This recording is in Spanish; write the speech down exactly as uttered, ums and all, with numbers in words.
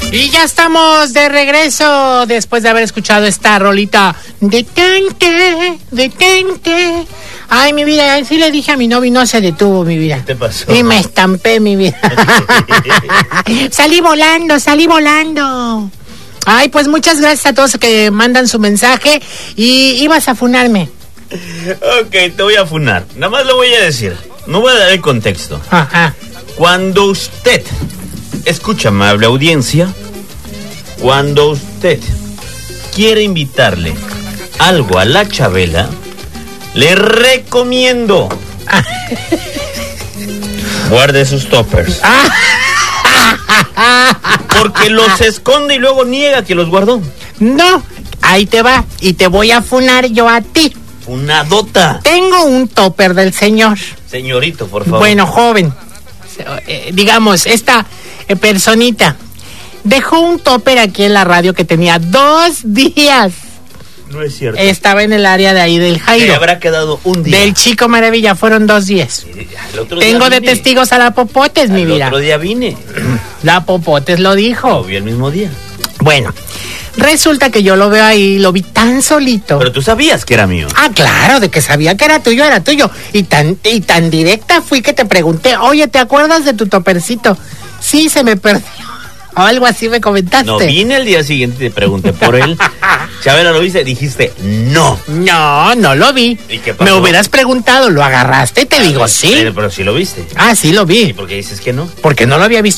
Y ya estamos de regreso después de haber escuchado esta rolita. Detente, detente. Ay, mi vida, sí le dije a mi novio y no se detuvo, mi vida. ¿Qué te pasó? Y me estampé, mi vida. Salí volando, salí volando. Ay, pues muchas gracias a todos que mandan su mensaje. Y ibas a funarme. Ok, te voy a funar. Nada más lo voy a decir. No voy a dar el contexto. Ajá. Cuando usted, escucha, amable audiencia, cuando usted quiere invitarle algo a la Chabela, le recomiendo guarde sus toppers. Porque los esconde y luego niega que los guardó. No, ahí te va. Y te voy a funar yo a ti. Una dota. Tengo un topper del señor. Señorito, por favor. Bueno, joven. Eh, digamos, esta eh, personita dejó un topper aquí en la radio que tenía dos días. No es cierto. Estaba en el área de ahí del Jairo. Se habrá quedado un día. Del Chico Maravilla, fueron dos días. Sí, el otro Tengo día de vine. testigos a la Popotes, mi El vida. otro día vine. La Popotes lo dijo. Lo vi el mismo día. Bueno, resulta que yo lo veo ahí, lo vi tan solito. Pero tú sabías que era mío. Ah, claro, de que sabía que era tuyo, era tuyo. Y tan, y tan directa fui que te pregunté, oye, ¿te acuerdas de tu topercito? Sí, se me perdió. O algo así me comentaste. No, vine el día siguiente y te pregunté por él. Chabela, ¿lo viste? Dijiste, no. No, no lo vi. ¿Y qué pasó? Me hubieras preguntado, ¿lo agarraste? Te digo, sí. Pero, pero sí lo viste. Ah, sí lo ¿Y vi. por qué dices que no? Porque no lo había visto.